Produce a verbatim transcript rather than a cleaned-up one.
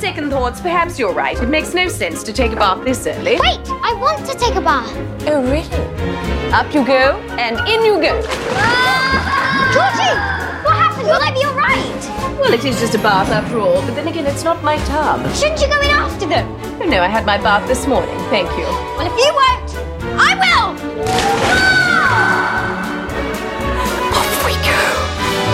second thoughts, perhaps you're right. It makes no sense to take a bath this early. Wait, I want to take a bath. Oh, really? Up you go, and in you go. Ah! Georgie, what happened? Will I be all right? Well, it is just a bath after all, but then again, it's not my tub. Shouldn't you go in after them? Oh, no, I had my bath this morning. Thank you. Well, if you won't, I will!